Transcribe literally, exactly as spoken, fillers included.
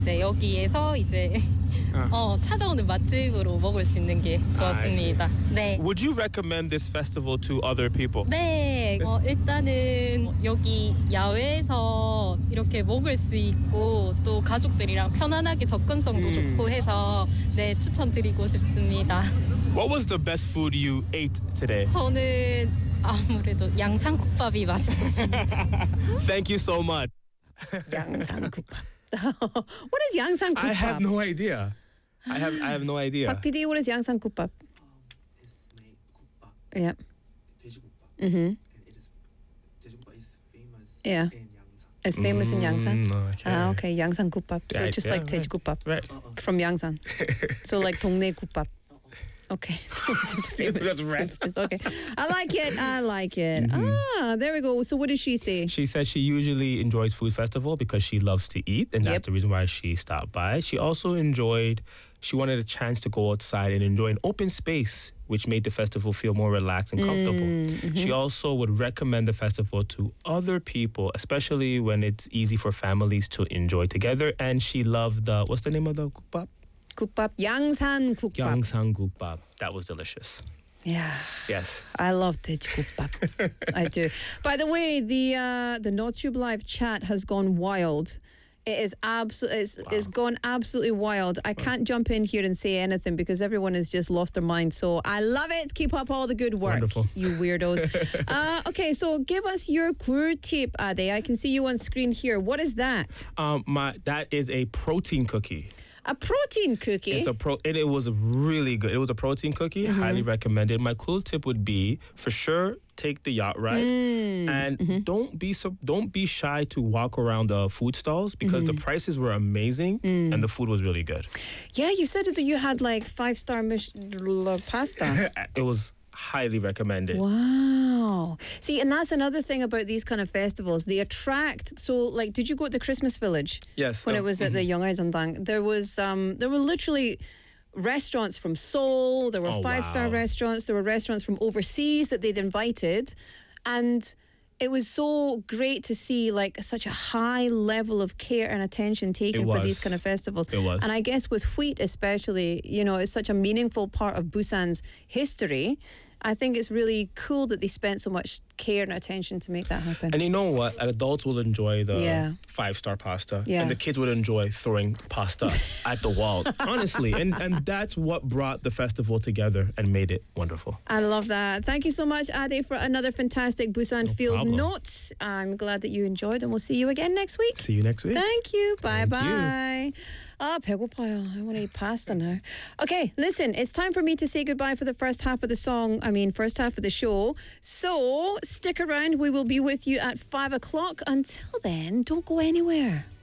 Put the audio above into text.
이제 여기에서 이제 어, 찾아오는 맛집으로 먹을 수 있는 게 좋았습니다. 네. Would you recommend this festival to other people? 네, 어, 일단은 여기 야외에서 이렇게 먹을 수 있고 또 가족들이랑 편안하게 접근성도 음. 좋고 해서 네, 추천드리고 싶습니다. What was the best food you ate today? 저는 아무래도 양상국밥이 맛있었습니다. Thank you so much. 양상국밥. What is 양상국밥? I have no idea. I have I have no idea. Pak P D, what is 양상국밥? It's made 국밥. Yeah. 돼지국밥. Mm-hmm. And it is 돼지국밥 is famous Yeah. in Yangsan. It's famous in Yangsan. Mm, okay. Ah, okay. 양상국밥. So Yeah, just yeah, like right. 돼지국밥 Right. from Yangsan. So like 동네 국밥. Okay. That's right. Okay. I like it. I like it. Ah, there we go. So what did she say? She said she usually enjoys food festival because she loves to eat, and that's Yep. the reason why she stopped by. She also enjoyed, she wanted a chance to go outside and enjoy an open space, which made the festival feel more relaxed and comfortable. She also would recommend the festival to other people, especially when it's easy for families to enjoy together. And she loved the, what's the name of the 국밥? 국밥. 양산 국밥. Gyeongsang 국밥. That was delicious. Yeah. Yes. I love 돼지국밥. I do. By the way, the uh, the NotTube Live chat has gone wild. It is absolutely it's, it's gone absolutely wild. I can't jump in here and say anything because everyone has just lost their mind. So I love it. Keep up all the good work, Wonderful. you weirdos. uh, okay, so give us your gur tip, Ade. I can see you on screen here. What is that? Um, my that is a protein cookie. A protein cookie. It's a pro. It, it was really good. It was a protein cookie. Highly recommended. My cool tip would be for sure take the yacht ride and don't be so don't be shy to walk around the food stalls because the prices were amazing and the food was really good. Yeah, you said that you had like five star Mich- pasta. It was highly recommended. Wow. See, and that's another thing about these kind of festivals. They attract. So, like, did you go to the Christmas Village? Yes. When uh, it was at the Yongaizandang, there was um, there were literally restaurants from Seoul. There were Oh, five star wow. restaurants. There were restaurants from overseas that they'd invited, and it was so great to see like such a high level of care and attention taken It for was. these kind of festivals. It was. And I guess with wheat especially, you know, it's such a meaningful part of Busan's history. I think it's really cool that they spent so much care and attention to make that happen. And you know what? Adults will enjoy the Yeah. five-star pasta. Yeah. And the kids would enjoy throwing pasta at the wall. Honestly. And and that's what brought the festival together and made it wonderful. I love that. Thank you so much, Ade, for another fantastic Busan No Field problem. Note. I'm glad that you enjoyed, and we'll see you again next week. See you next week. Thank you. Bye Thank bye. Ah, 배고파요. I want to eat pasta now. Okay, listen, it's time for me to say goodbye for the first half of the song, I mean, first half of the show. So stick around. We will be with you at five o'clock. Until then, don't go anywhere.